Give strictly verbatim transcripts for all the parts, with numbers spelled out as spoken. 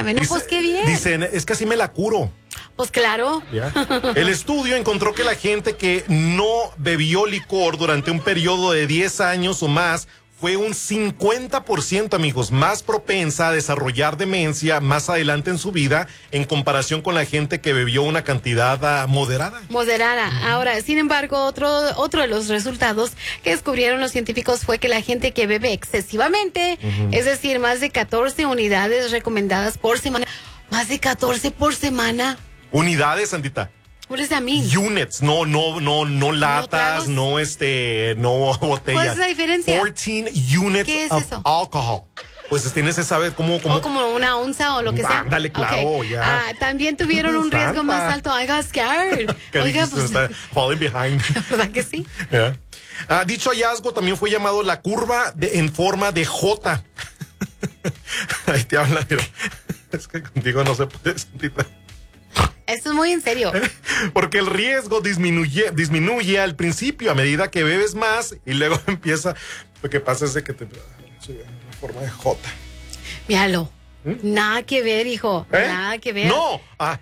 Bueno, Dice, pues qué bien. Dicen, es que así me la curo. Pues claro. ¿Ya? El estudio encontró que la gente que no bebió licor durante un periodo de diez años o más fue un cincuenta por ciento, amigos, más propensa a desarrollar demencia más adelante en su vida en comparación con la gente que bebió una cantidad uh, moderada. Moderada. Ahora, sin embargo, otro, otro de los resultados que descubrieron los científicos fue que la gente que bebe excesivamente, uh-huh. es decir, más de catorce unidades recomendadas por semana, más de catorce por semana. Unidades, Santita. What does that mean? Units, no, no, no, no latas, no, no este, no botellas. ¿Cuál es la diferencia? catorce units ¿Qué es of eso? alcohol. Pues tienes que saber cómo, cómo. O como una onza o lo que sea. Ándale, claro, okay. ya. Ah, también tuvieron un riesgo más alto. I got scared. Oiga, pues. Está falling behind. ¿Verdad que sí? Yeah. Ah, dicho hallazgo también fue llamado la curva de, en forma de J. Ahí te habla, pero es que contigo no se puede sentir. Esto es muy en serio. Porque el riesgo disminuye, disminuye al principio a medida que bebes más y luego empieza. Lo que pasa es de que te. En forma de J. Míralo. ¿Mm? Nada que ver, hijo. ¿Eh? Nada que ver. No. Ah.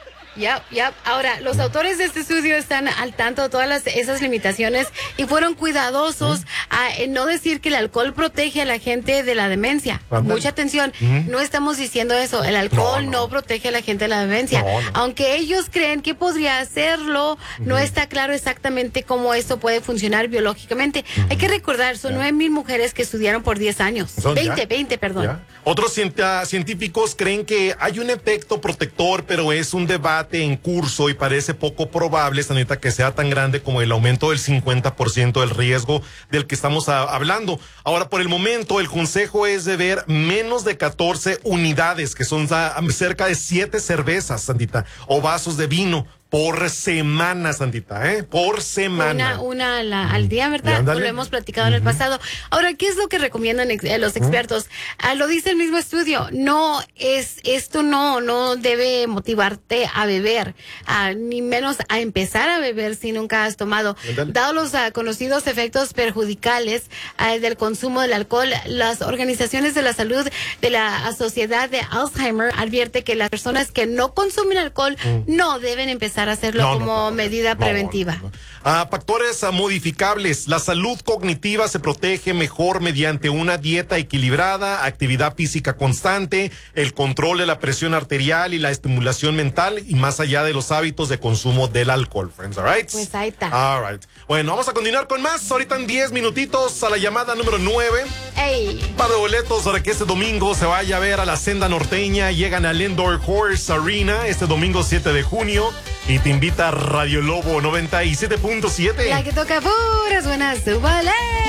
Ya, ya. Ahora, los autores de este estudio están al tanto de todas las, esas limitaciones y fueron cuidadosos ¿Mm? a en no decir que el alcohol protege a la gente de la demencia. Ándale. Mucha atención. ¿Mm? No estamos diciendo eso. El alcohol no, no. no protege a la gente de la demencia. No, no. Aunque ellos creen que podría hacerlo, ¿Mm? no está claro exactamente cómo esto puede funcionar biológicamente. ¿Mm? Hay que recordar, son nueve mil mujeres que estudiaron por diez años. ¿Son veinte, ya? veinte, perdón. ¿Ya? Otros científicos creen que hay un efecto protector, pero es un debate en curso y parece poco probable, Sanita, que sea tan grande como el aumento del cincuenta por ciento del riesgo del que estamos a, hablando. Ahora, por el momento, el consejo es beber menos de catorce unidades, que son a, cerca de siete cervezas, Santita, o vasos de vino por semana, Santita, ¿eh? Por semana. Una, una la, al día, ¿verdad? Lo hemos platicado uh-huh. en el pasado. Ahora, ¿qué es lo que recomiendan ex, eh, los expertos? Uh-huh. Ah, lo dice el mismo estudio. No es, esto no, no debe motivarte a beber, ah, ni menos a empezar a beber si nunca has tomado. Ándale. Dado los ah, conocidos efectos perjudicales ah, del consumo del alcohol, las organizaciones de la salud de la Sociedad de Alzheimer advierte que las personas que no consumen alcohol uh-huh. no deben empezar a hacerlo no, como no, no, medida no, preventiva. No, no. Ah, factores ah, modificables. La salud cognitiva se protege mejor mediante una dieta equilibrada, actividad física constante, el control de la presión arterial y la estimulación mental y más allá de los hábitos de consumo del alcohol, friends, all right? Pues ahí está. All right. Bueno, vamos a continuar con más. Ahorita en diez minutitos a la llamada número nueve. Ey. Un par de boletos para que este domingo se vaya a ver a la senda norteña. Llegan al Indoor Horse Arena este domingo siete de junio. Y te invita a Radio Lobo noventa y siete punto siete. La que toca puras buenas, súbale.